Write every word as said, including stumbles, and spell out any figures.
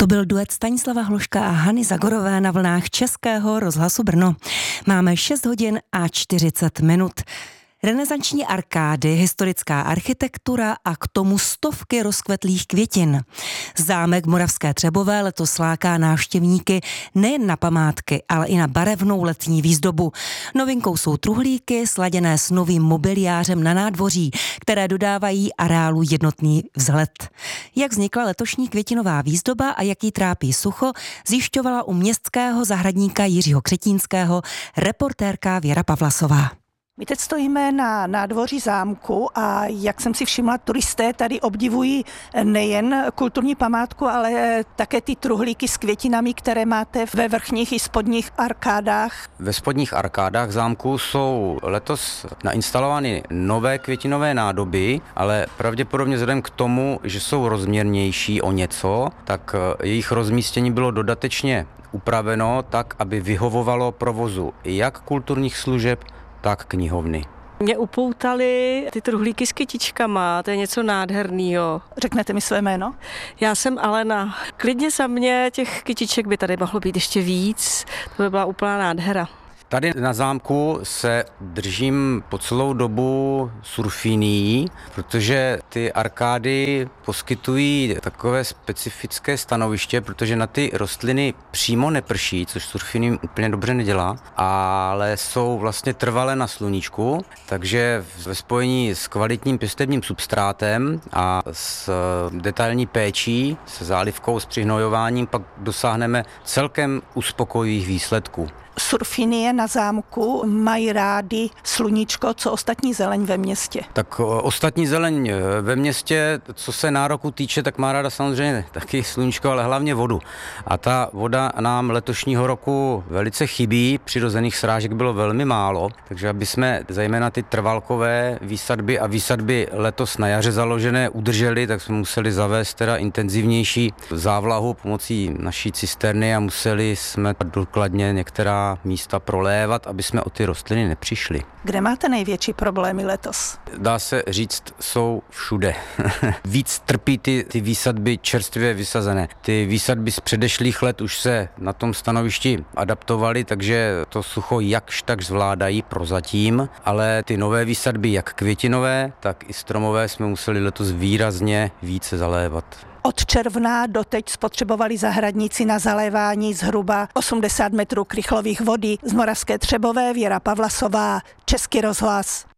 To byl duet Stanislava Hloška a Hany Zagorové na vlnách Českého rozhlasu Brno. Máme šest hodin a čtyřicet minut. Renesanční arkády, historická architektura a k tomu stovky rozkvetlých květin. Zámek v Moravské Třebové letos láká návštěvníky nejen na památky, ale i na barevnou letní výzdobu. Novinkou jsou truhlíky sladěné s novým mobiliářem na nádvoří, které dodávají areálu jednotný vzhled. Jak vznikla letošní květinová výzdoba a jaký trápí sucho, zjišťovala u městského zahradníka Jiřího Křetínského reportérka Věra Pavlasová. My teď stojíme na nádvoří zámku a jak jsem si všimla, turisté tady obdivují nejen kulturní památku, ale také ty truhlíky s květinami, které máte ve vrchních i spodních arkádách. Ve spodních arkádách zámku jsou letos nainstalovány nové květinové nádoby, ale pravděpodobně vzhledem k tomu, že jsou rozměrnější o něco, tak jejich rozmístění bylo dodatečně upraveno tak, aby vyhovovalo provozu jak kulturních služeb, tak knihovny. Mě upoutali ty truhlíky s kytičkama, to je něco nádhernýho. Řeknete mi své jméno? Já jsem Alena. Klidně za mě těch kytiček by tady mohlo být ještě víc, to by byla úplná nádhera. Tady na zámku se držím po celou dobu surfinií, protože ty arkády poskytují takové specifické stanoviště, protože na ty rostliny přímo neprší, což surfiní úplně dobře nedělá, ale jsou vlastně trvalé na sluníčku, takže ve spojení s kvalitním pěstebním substrátem a s detailní péčí, se zálivkou, s přihnojováním, pak dosáhneme celkem uspokojivých výsledků. Surfinie na zámku mají rádi sluníčko, co ostatní zeleň ve městě. Tak ostatní zeleň ve městě, co se nároku týče, tak má ráda samozřejmě taky sluníčko, ale hlavně vodu. A ta voda nám letošního roku velice chybí, přirozených srážek bylo velmi málo, takže aby jsme zejména ty trvalkové výsadby a výsadby letos na jaře založené udrželi, tak jsme museli zavést teda intenzivnější závlahu pomocí naší cisterny a museli jsme důkladně některá místa prolévat, aby jsme o ty rostliny nepřišli. Kde máte největší problémy letos? Dá se říct, jsou všude. Víc trpí ty, ty výsadby čerstvě vysazené. Ty výsadby z předešlých let už se na tom stanovišti adaptovaly, takže to sucho jakž tak zvládají prozatím, ale ty nové výsadby, jak květinové, tak i stromové, jsme museli letos výrazně více zalévat. Od června doteď spotřebovali zahradníci na zalévání zhruba osmdesát metrů krychlových vody. Z Moravské Třebové Věra Pavlasová, Český rozhlas.